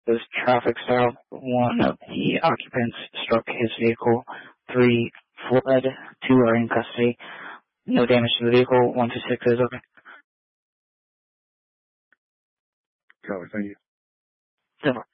There's traffic stop. 1 of the occupants struck his vehicle. 3 fled. 2 are in custody. No damage to the vehicle. 126 is okay. Copy, thank you. So